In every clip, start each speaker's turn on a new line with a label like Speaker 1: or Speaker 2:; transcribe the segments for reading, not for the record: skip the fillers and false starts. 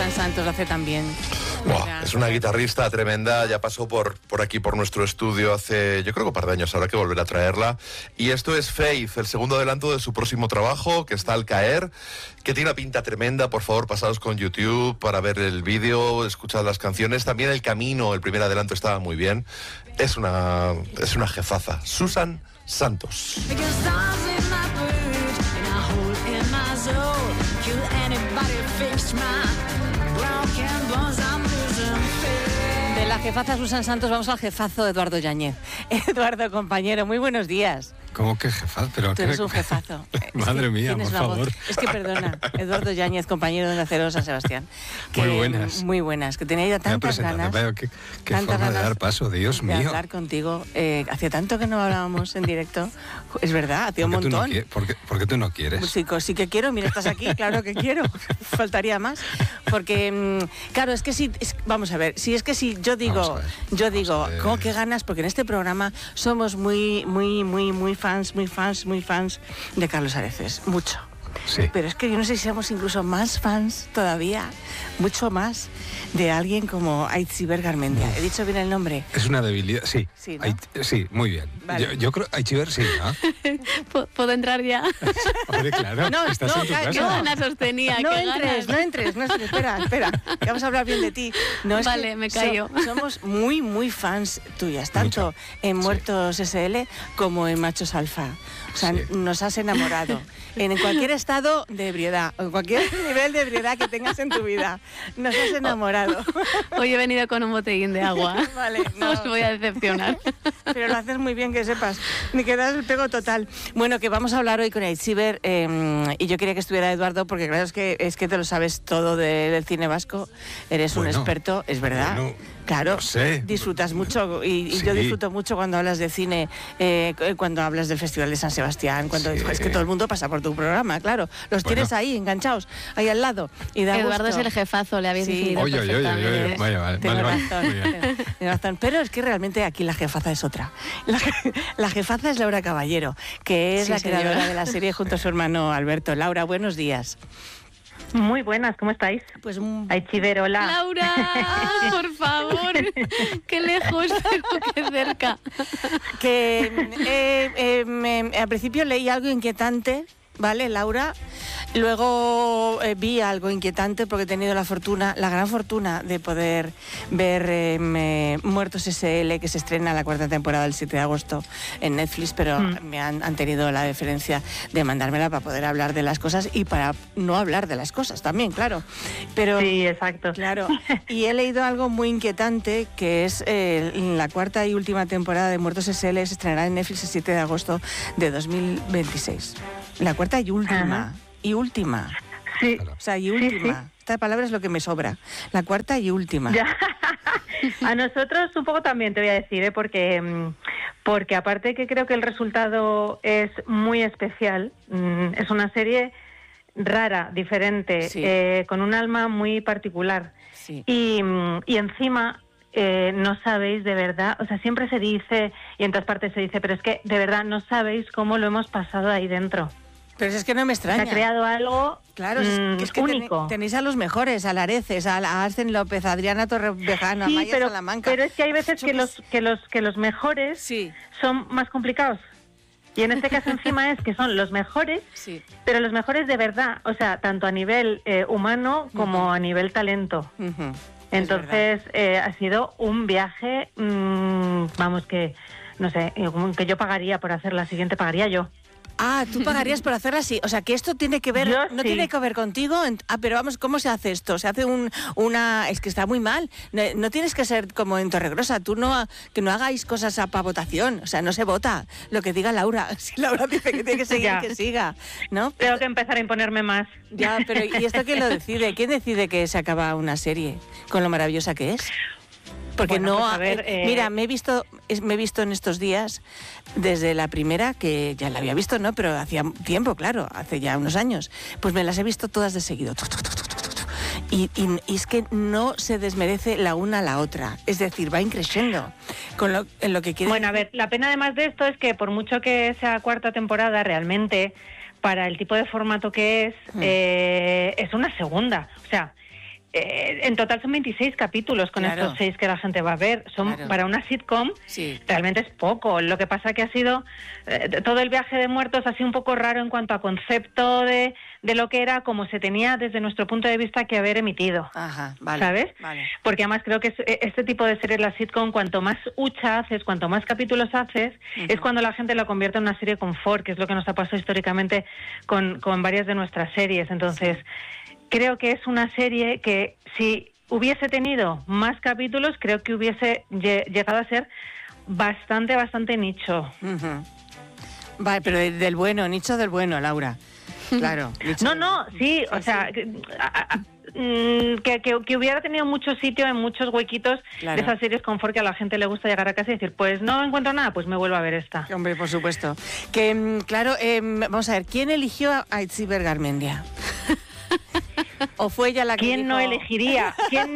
Speaker 1: Susan Santos lo hace también.
Speaker 2: Wow, es una guitarrista tremenda, ya pasó por aquí, por nuestro estudio hace, yo creo que un par de años, habrá que volver a traerla. Y esto es Faith, el segundo adelanto de su próximo trabajo, que está al caer, que tiene una pinta tremenda. Por favor, pasaos con YouTube para ver el vídeo, escuchad las canciones. También El Camino, el primer adelanto, estaba muy bien. Es una jefaza. Susan Santos.
Speaker 1: De la jefaza Susan Santos vamos al jefazo Eduardo Yáñez. Eduardo, compañero, muy buenos días.
Speaker 3: ¿Cómo que jefazo? Pero
Speaker 1: tú eres un jefazo.
Speaker 3: Madre mía, por favor.
Speaker 1: Es que perdona, Eduardo Yáñez, compañero de Acero San Sebastián.
Speaker 3: Muy buenas.
Speaker 1: Muy buenas, que tenía ya tantas ganas.
Speaker 3: Qué forma de dar paso, Dios mío.
Speaker 1: De hablar contigo. Hacía tanto que no hablábamos en directo. Es verdad, hacía un montón.
Speaker 3: ¿Por qué tú no quieres?
Speaker 1: Pues sí que quiero, mira, estás aquí, claro que quiero. Faltaría más. Porque, claro, es que si, vamos a ver, si es que si yo digo, ¿cómo que ganas? Porque en este programa somos muy fans de Carlos Areces, mucho.
Speaker 3: Sí.
Speaker 1: Pero es que yo no sé si somos incluso más fans todavía, mucho más, de alguien como Aitziber Garmendia. ¿He dicho bien el nombre?
Speaker 3: Es una debilidad, sí.
Speaker 1: Sí, ¿no?
Speaker 3: Sí, muy bien.
Speaker 1: Vale.
Speaker 3: Yo creo, Aitziber, sí, ¿no?
Speaker 4: ¿Puedo entrar ya?
Speaker 3: Hombre, claro, estás en tu casa.
Speaker 4: Qué ganas sostenía,
Speaker 1: No entres, espera, que vamos a hablar bien de ti. No, es
Speaker 4: vale,
Speaker 1: que
Speaker 4: me callo.
Speaker 1: Somos muy fans tuyas, tanto
Speaker 3: Mucho.
Speaker 1: en Muertos SL como en Machos Alfa. O sea, nos has enamorado. En cualquier estado de ebriedad, o en cualquier nivel de ebriedad que tengas en tu vida, nos has enamorado.
Speaker 4: Hoy he venido con un botellín de agua.
Speaker 1: Vale,
Speaker 4: no os voy a decepcionar.
Speaker 1: Pero lo haces muy bien, que sepas. Me quedas el pego total. Bueno, que vamos a hablar hoy con Aitziber, y yo quería que estuviera Eduardo, porque claro, es que te lo sabes todo del cine vasco. Eres un experto, es verdad. Claro,
Speaker 3: no sé.
Speaker 1: Disfrutas mucho y
Speaker 3: Sí.
Speaker 1: yo disfruto mucho cuando hablas de cine, cuando hablas del Festival de San Sebastián, cuando es que todo el mundo pasa por tu programa, claro. Los tienes ahí, enganchados, ahí al lado. Y da
Speaker 4: Eduardo
Speaker 1: gusto.
Speaker 4: es el jefazo, le habéis decidido perfectamente.
Speaker 3: Vaya,
Speaker 1: Tienes
Speaker 3: vale.
Speaker 1: razón, tienes razón. Pero es que realmente aquí la jefaza es otra. La jefaza es Laura Caballero, que es la creadora de la serie junto a su hermano Alberto. Laura, buenos días.
Speaker 5: Muy buenas, ¿cómo estáis?
Speaker 1: Pues
Speaker 5: Aitziber, hola.
Speaker 4: Laura, por favor, qué lejos, pero qué cerca.
Speaker 1: Que al principio leí algo inquietante, ¿vale, Laura? Luego vi algo inquietante porque he tenido la gran fortuna de poder ver Muertos SL, que se estrena la 4ª temporada el 7 de agosto en Netflix, pero me han tenido la deferencia de mandármela para poder hablar de las cosas y para no hablar de las cosas también, claro. Pero,
Speaker 5: sí, exacto.
Speaker 1: Claro, y he leído algo muy inquietante, que es la 4ª y última temporada de Muertos SL se estrenará en Netflix el 7 de agosto de 2026. La 4ª y última.
Speaker 5: Ajá.
Speaker 1: Y última.
Speaker 5: Sí.
Speaker 1: O sea, y última.
Speaker 5: Sí.
Speaker 1: Esta palabra es lo que me sobra. La 4ª y última.
Speaker 5: Ya. A nosotros un poco también te voy a decir, porque aparte que creo que el resultado es muy especial, es una serie rara, diferente, con un alma muy particular.
Speaker 1: Sí.
Speaker 5: Y encima no sabéis de verdad, o sea, siempre se dice, y en todas partes se dice, pero es que de verdad no sabéis cómo lo hemos pasado ahí dentro.
Speaker 1: Pero es que no me extraña.
Speaker 5: Se ha creado algo
Speaker 1: claro, es que
Speaker 5: único.
Speaker 1: Tenéis a los mejores, a Areces, a Arsen López, a Adriana Torrevejano, a Maya Salamanca.
Speaker 5: Pero es que hay veces que los mejores son más complicados. Y en este caso encima es que son los mejores, pero los mejores de verdad, o sea, tanto a nivel humano como a nivel talento. Entonces ha sido un viaje, vamos, que no sé, que yo pagaría por hacer la siguiente, pagaría yo.
Speaker 1: Ah, tú pagarías por hacerla así. O sea, que esto tiene que ver, no tiene que ver contigo. Pero vamos, ¿cómo se hace esto? Se hace es que está muy mal. No tienes que ser como en Torregrosa. Tú que no hagáis cosas para votación. O sea, no se vota lo que diga Laura. Si Laura dice que tiene que seguir, que siga, ¿no?
Speaker 5: Tengo que empezar a imponerme más.
Speaker 1: Ya, pero ¿y esto quién lo decide? ¿Quién decide que se acaba una serie con lo maravillosa que es? Porque
Speaker 5: bueno,
Speaker 1: no,
Speaker 5: pues a ver,
Speaker 1: mira, me he visto en estos días desde la primera, que ya la había visto, ¿no? Pero hacía tiempo, claro, hace ya unos años. Pues me las he visto todas de seguido. Y es que no se desmerece la una a la otra. Es decir, va increciendo en lo que quiere.
Speaker 5: Bueno, a ver, la pena además de esto es que por mucho que sea 4ª temporada, realmente, para el tipo de formato que es una segunda. O sea, en total son 26 capítulos con estos 6 que la gente va a ver. Para una sitcom realmente es poco. Lo que pasa que ha sido todo el viaje de muertos ha sido un poco raro en cuanto a concepto de lo que era, como se tenía desde nuestro punto de vista que haber emitido.
Speaker 1: Ajá, vale,
Speaker 5: ¿sabes?
Speaker 1: Vale.
Speaker 5: Porque además creo que este tipo de series, la sitcom, cuanto más hucha haces, cuanto más capítulos haces, es cuando la gente lo convierte en una serie confort, que es lo que nos ha pasado históricamente con varias de nuestras series. Entonces, creo que es una serie que si hubiese tenido más capítulos, creo que hubiese llegado a ser bastante nicho.
Speaker 1: Vale, pero del bueno, nicho del bueno, Laura. Claro.
Speaker 5: Sí, o sea, que hubiera tenido mucho sitio en muchos huequitos de esas series confort que a la gente le gusta llegar a casa y decir, pues no encuentro nada, pues me vuelvo a ver esta.
Speaker 1: Hombre, por supuesto. Que, claro, vamos a ver, ¿quién eligió a Itziber Garmendia? ¿O fue ella la que
Speaker 5: ¿Quién no elegiría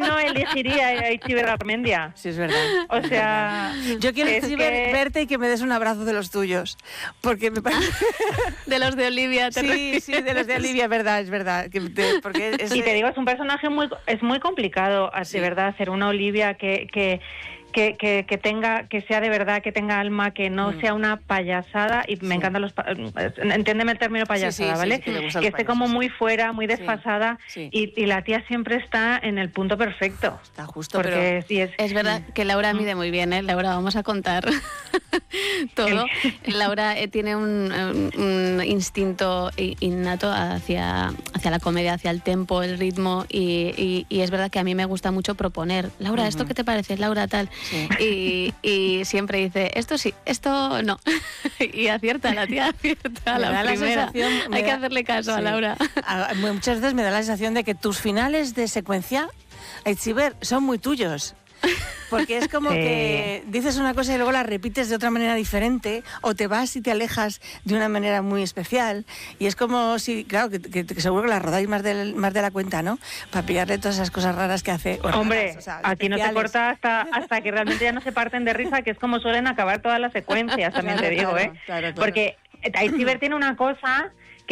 Speaker 5: a Itziber Garmendia?
Speaker 1: Sí, es verdad.
Speaker 5: O sea...
Speaker 1: Yo quiero verte y que me des un abrazo de los tuyos. Porque me parece...
Speaker 4: De los de Olivia.
Speaker 1: Sí, de los de Olivia, es verdad.
Speaker 5: Y te digo, es un personaje muy complicado, de verdad, hacer una Olivia que sea de verdad, que tenga alma, que no sea una payasada, y me encantan entiéndeme el término payasada, ¿vale? Que esté como muy fuera, muy desfasada, y la tía siempre está en el punto perfecto.
Speaker 1: Está justo,
Speaker 5: porque
Speaker 4: es verdad que Laura mide muy bien, ¿eh? Laura, vamos a contar todo. Laura tiene un instinto innato hacia la comedia, hacia el tempo, el ritmo, y es verdad que a mí me gusta mucho proponer. Laura, ¿esto qué te parece? Laura, tal. Sí. Y siempre dice, esto sí, esto no. Y acierta, la tía acierta la primera. Hay que hacerle caso a Laura.
Speaker 1: Muchas veces me da la sensación de que tus finales de secuencia, Itziber, son muy tuyos. Porque es como que dices una cosa y luego la repites de otra manera diferente, o te vas y te alejas de una manera muy especial, y es como si, claro, que seguro que la rodáis más de la cuenta, ¿no? Para pillarle todas esas cosas raras que hace.
Speaker 5: Hombre, a ti no te corta hasta que realmente ya no se parten de risa, que es como suelen acabar todas las secuencias, también te digo, ¿eh? Claro. Porque Itziber tiene una cosa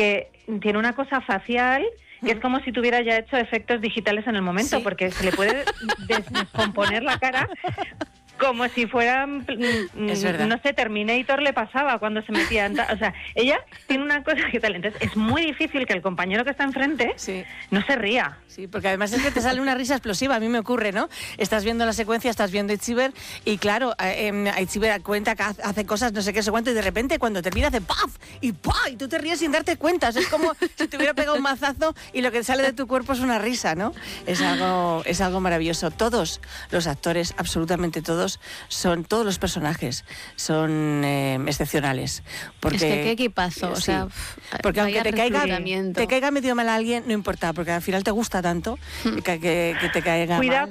Speaker 5: facial, que es como si tuviera ya hecho efectos digitales en el momento, porque se le puede descomponer la cara como si fuera, no sé, Terminator le pasaba cuando se metía o sea, ella tiene una cosa que tal, entonces es muy difícil que el compañero que está enfrente no se ría.
Speaker 1: Sí, porque además es que te sale una risa explosiva, a mí me ocurre, ¿no? Estás viendo la secuencia, estás viendo Itziber, y claro, Itziber cuenta que hace cosas no sé qué, cuánto, y de repente cuando termina hace ¡paf! Y ¡paf! Y tú te ríes sin darte cuenta, es como si te hubiera pegado un mazazo y lo que sale de tu cuerpo es una risa, ¿no? Es algo maravilloso. Todos los actores, absolutamente todos los personajes son excepcionales. Porque,
Speaker 4: es que qué equipazo, o sea,
Speaker 1: porque aunque te caiga medio mal a alguien, no importa, porque al final te gusta tanto que te caiga
Speaker 5: Cuidado
Speaker 1: mal.